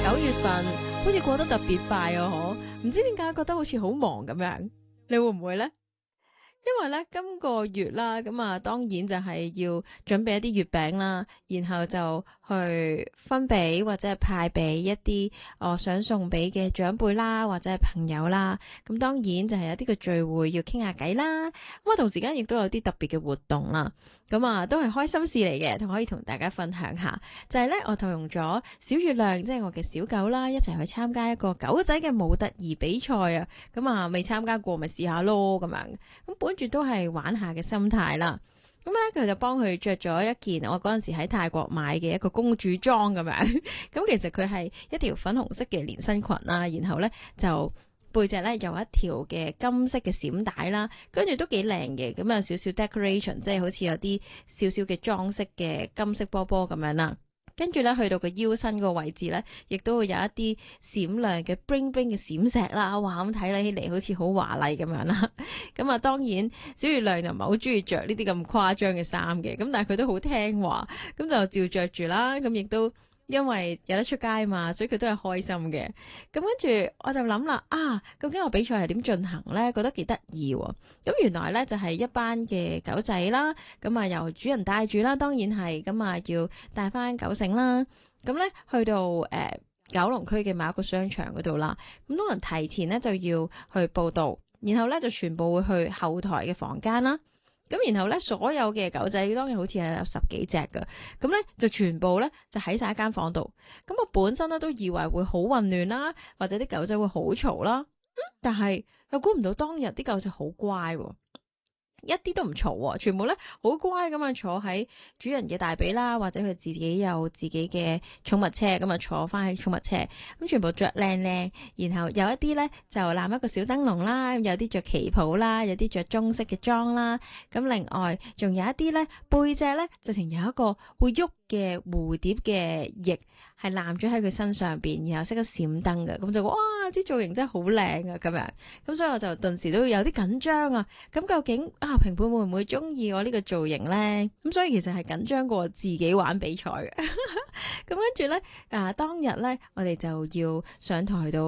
月份好似過得特別快啊，唔知點解覺得好似好忙咁樣，你會唔會呢？因為咧今個月啦，咁啊當然就係要準備一啲月餅啦，然後就去分俾或者係派俾一啲我想送俾嘅長輩啦，或者係朋友啦。咁當然就係有啲嘅聚會要傾下偈啦。咁啊同時間亦都有啲特別嘅活動啦。咁啊都係開心事嚟嘅，可以同大家分享下。就係咧，我投用咗小月亮，即係我嘅小狗啦，一齊去參加一個狗仔嘅模特兒比賽啊。咁啊未參加過，咪試下咯咁樣。咁本住都係玩下嘅心態啦。咁咧佢就幫佢着咗一件我嗰陣時喺泰國買嘅一個公主裝咁樣。咁其實佢係一條粉紅色嘅連身裙啦，然後咧就背脊咧有一條嘅金色嘅閃帶啦，跟住都幾靚嘅，咁有少少 decoration， 即係好似有啲少少嘅裝飾嘅金色波波咁樣啦。跟住咧去到個腰身個位置咧，亦都會有一啲閃亮嘅 bling bling 嘅閃石啦，哇咁睇起嚟好似好華麗咁樣啦。咁啊當然小月亮就唔係好中意着呢啲咁誇張嘅衫嘅，咁但係佢都好聽話，咁就照着住啦，咁亦都因為有得出街嘛，所以佢都係開心嘅。咁跟住我就諗啦，究竟我比賽係點進行呢？覺得幾得意喎。咁原來呢，就係一班嘅狗仔啦，咁啊由主人帶住啦，當然係咁啊要帶翻狗繩啦。咁呢，去到九龍區嘅某一個商場嗰度啦，咁通常提前呢就要去報到，然後呢就全部會去後台嘅房間啦。咁然後咧，所有嘅狗仔當然好似係有10幾隻噶，咁咧就全部咧就喺晒一間房度。咁我本身咧都以為會好混亂啦，或者啲狗仔會好嘈啦，但係又估唔到當日啲狗仔好乖喎。一啲都唔嘈，全部咧好乖咁樣坐喺主人嘅大髀啦，或者佢自己有自己嘅寵物車咁啊坐翻喺寵物車，咁全部着靚靚，然後有一啲咧就攬一個小燈籠啦，有啲着旗袍啦，有啲着中式嘅裝啦，咁另外仲有一啲咧背脊咧直情有一個會喐嘅蝴蝶嘅翼係攬咗喺佢身上邊，然後識得閃燈嘅，咁就哇啲造型真係好靚啊咁樣，咁所以我就頓時都有啲緊張啊，咁究竟評判會唔會中意我呢個造型呢？咁所以其實係緊張過自己玩比賽嘅。咁跟住呢，當日呢，我哋就要上台度